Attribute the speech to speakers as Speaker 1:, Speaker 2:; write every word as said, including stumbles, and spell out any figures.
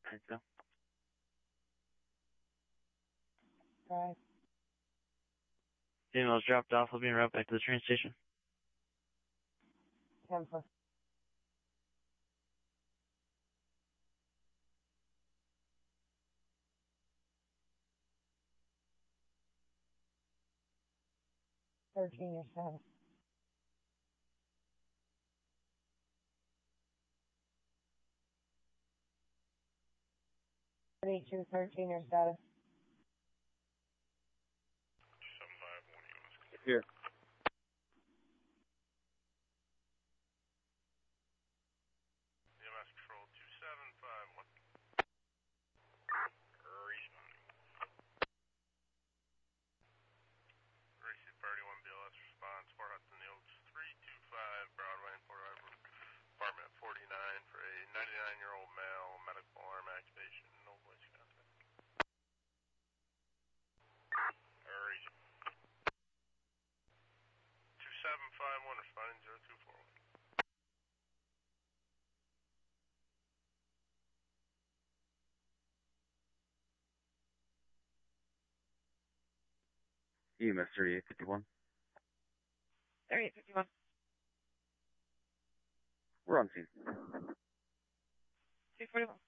Speaker 1: think so.
Speaker 2: Right.
Speaker 1: Female's dropped off. I'll be en route back to the train station.
Speaker 2: ten four. Thirteen or seven. Thirty-two, thirteen or seven.
Speaker 3: Seven five one units.
Speaker 1: Here.
Speaker 3: E M S control two seven five one. Responding. Receive thirty-one B L S response. Fort Hudson Hills three two five Broadway in Port Harbor. Apartment forty-nine for a ninety-nine-year-old male. Medical arm activation. No voice contact. two seven five one responding zero two four one.
Speaker 1: E M S thirty-eight fifty-one.
Speaker 2: thirty-eight fifty-one.
Speaker 1: We're on scene.
Speaker 2: two forty-one.